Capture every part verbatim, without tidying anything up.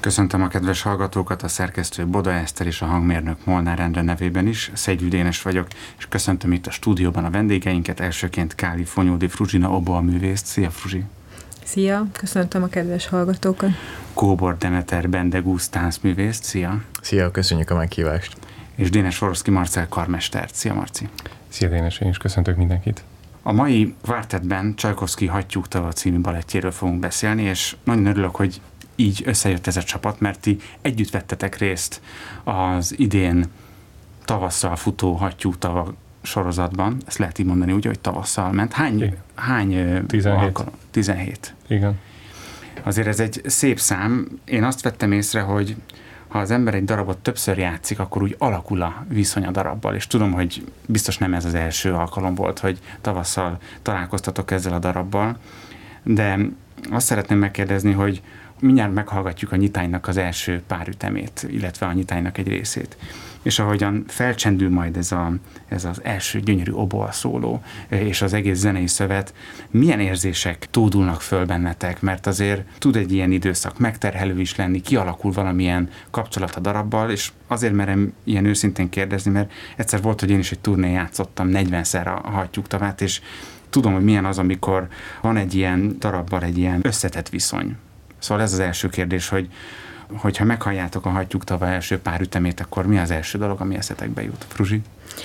Köszöntöm a kedves hallgatókat, a szerkesztő Boda Eszter és a hangmérnök Molnár Endre nevében is. Szegő Dénes vagyok, és köszöntöm itt a stúdióban a vendégeinket, elsőként Káli Fonyódi Fruzsina oboaművészt. Szia, Fruzsi! Szia, köszöntöm a kedves hallgatókat! Kóbor Demeter Bendegúz táncművészt. Szia! Szia, köszönjük a meghívást! És Dénes Oroszki Marcell karmestert. Szia, Marci! Szia, Dénes, én is köszöntök mindenkit! A mai Kvartettben Csajkovszky Hattyúktava című balettjéről fogunk beszélni, és nagyon örülök, hogy így összejött ez a csapat, mert ti együtt vettetek részt az idén tavasszal futó Hattyúktava sorozatban. Ezt lehet így mondani úgy, hogy tavasszal ment. Hány? hány tizenhét. Alkalom? tizenhét. Igen. Azért ez egy szép szám. Én azt vettem észre, hogy ha az ember egy darabot többször játszik, akkor úgy alakul a viszony a darabbal, és tudom, hogy biztos nem ez az első alkalom volt, hogy tavasszal találkoztatok ezzel a darabbal, de azt szeretném megkérdezni, hogy mindjárt meghallgatjuk a nyitánynak az első pár ütemét, illetve a nyitánynak egy részét. És ahogyan felcsendül majd ez, a, ez az első gyönyörű oboa szóló, és az egész zenei szövet, milyen érzések tódulnak föl bennetek, mert azért tud egy ilyen időszak megterhelő is lenni, kialakul valamilyen kapcsolat a darabbal, és azért merem ilyen őszintén kérdezni, mert egyszer volt, hogy én is egy turnén játszottam negyvenszer a Hattyúktavát, és tudom, hogy milyen az, amikor van egy ilyen darabbal egy ilyen összetett viszony. Szóval ez az első kérdés, hogy hogyha meghalljátok a Hattyúktava első pár ütemét, akkor mi az első dolog, ami eszetekbe jut? Fruzsi?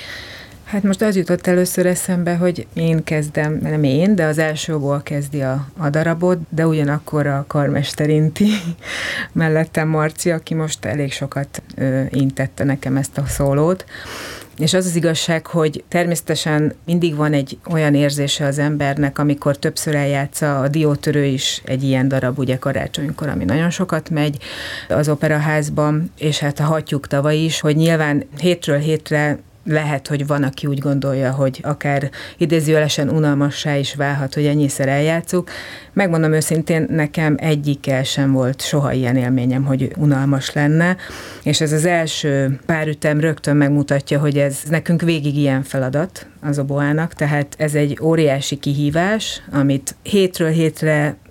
Hát most az jutott először eszembe, hogy én kezdem, nem én, de az elsőból kezdi a, a darabot, de ugyanakkor a karmester inti mellettem Marci, aki most elég sokat ö, intette nekem ezt a szólót. És az az igazság, hogy természetesen mindig van egy olyan érzése az embernek, amikor többször eljátsza, a Diótörő is egy ilyen darab, ugye karácsonykor, ami nagyon sokat megy az operaházban, és hát a Hattyúktava is, hogy nyilván hétről hétre lehet, hogy van, aki úgy gondolja, hogy akár idézőjelesen unalmassá is válhat, hogy ennyiszer eljátszuk. Megmondom őszintén, nekem egyikkel sem volt soha ilyen élményem, hogy unalmas lenne, és ez az első pár ütem rögtön megmutatja, hogy ez nekünk végig ilyen feladat az oboának, tehát ez egy óriási kihívás, amit hétről hétre